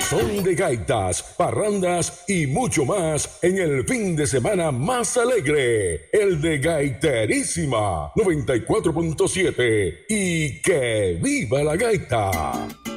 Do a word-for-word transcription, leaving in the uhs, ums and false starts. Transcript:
Son de gaitas, parrandas y mucho más en el fin de semana más alegre, el de Gaiterísima noventa y cuatro punto siete. Y que viva la gaita.